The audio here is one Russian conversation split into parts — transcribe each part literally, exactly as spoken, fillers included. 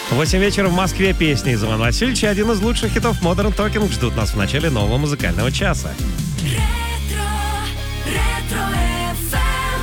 восемь вечера в Москве. Песни из Ивана Васильевича. Один из лучших хитов Modern Talking ждут нас в начале нового музыкального часа. Ретро, ретро эф эм.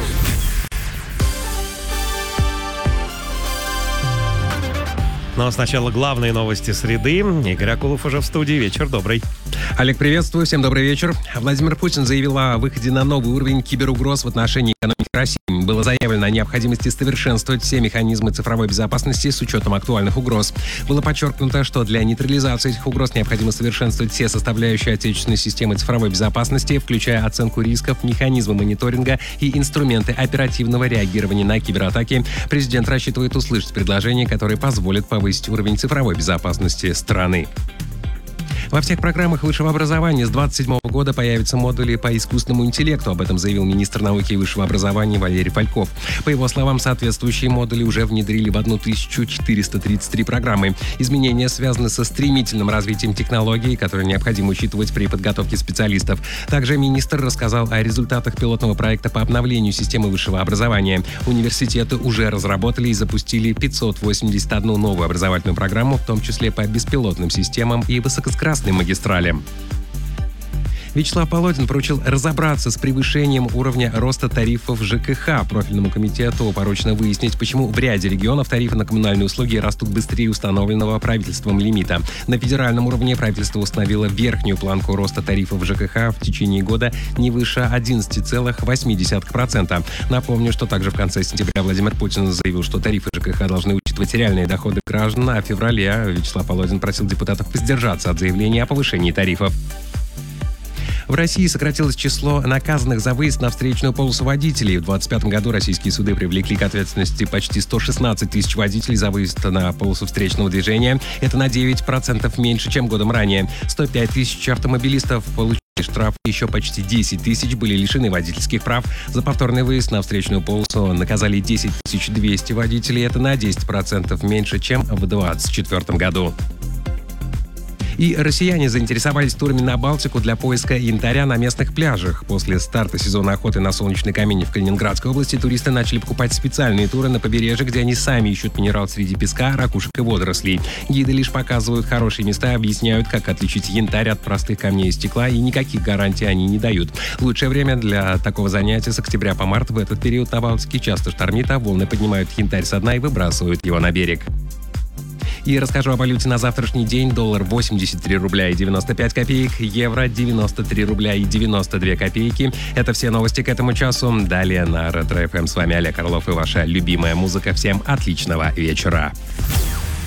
Но сначала главные новости среды. Игорь Акулов уже в студии. Вечер добрый. Олег, приветствую. Всем добрый вечер. Владимир Путин заявил о выходе на новый уровень киберугроз в отношении экономики России. Было заявлено о необходимости совершенствовать все механизмы цифровой безопасности с учетом актуальных угроз. Было подчеркнуто, что для нейтрализации этих угроз необходимо совершенствовать все составляющие отечественной системы цифровой безопасности, включая оценку рисков, механизмы мониторинга и инструменты оперативного реагирования на кибератаки. Президент рассчитывает услышать предложения, которые позволят повысить уровень цифровой безопасности страны. Во всех программах высшего образования с двадцать седьмого года появятся модули по искусственному интеллекту. Об этом заявил министр науки и высшего образования Валерий Фальков. По его словам, соответствующие модули уже внедрили в тысячу четыреста тридцать три программы. Изменения связаны со стремительным развитием технологий, которые необходимо учитывать при подготовке специалистов. Также министр рассказал о результатах пилотного проекта по обновлению системы высшего образования. Университеты уже разработали и запустили пятьсот восемьдесят одну новую образовательную программу, в том числе по беспилотным системам и высокоскоростным магистралям. Вячеслав Володин поручил разобраться с превышением уровня роста тарифов ЖКХ. Профильному комитету поручено выяснить, почему в ряде регионов тарифы на коммунальные услуги растут быстрее установленного правительством лимита. На федеральном уровне правительство установило верхнюю планку роста тарифов ЖКХ в течение года не выше одиннадцать целых восемь десятых процента. Напомню, что также в конце сентября Владимир Путин заявил, что тарифы ЖКХ должны учитывать реальные доходы граждан, а в феврале Вячеслав Володин просил депутатов воздержаться от заявления о повышении тарифов. В России сократилось число наказанных за выезд на встречную полосу водителей. В двадцать пятом году российские суды привлекли к ответственности почти сто шестнадцать тысяч водителей за выезд на полосу встречного движения. Это на девять процентов меньше, чем годом ранее. сто пять тысяч автомобилистов получили штраф, еще почти десять тысяч были лишены водительских прав. За повторный выезд на встречную полосу наказали десять тысяч двести водителей. Это на десять процентов меньше, чем в двадцать четвёртом году. И россияне заинтересовались турами на Балтику для поиска янтаря на местных пляжах. После старта сезона охоты на солнечный камень в Калининградской области туристы начали покупать специальные туры на побережье, где они сами ищут минерал среди песка, ракушек и водорослей. Гиды лишь показывают хорошие места, объясняют, как отличить янтарь от простых камней и стекла, и никаких гарантий они не дают. Лучшее время для такого занятия с октября по март. В этот период на Балтике часто штормит, а волны поднимают янтарь со дна и выбрасывают его на берег. И расскажу о валюте на завтрашний день. Доллар восемьдесят три рубля и девяносто пять копеек, евро девяносто три рубля и девяносто две копейки. Это все новости к этому часу. Далее на Ретро эф эм. С вами Олег Орлов и ваша любимая музыка. Всем отличного вечера.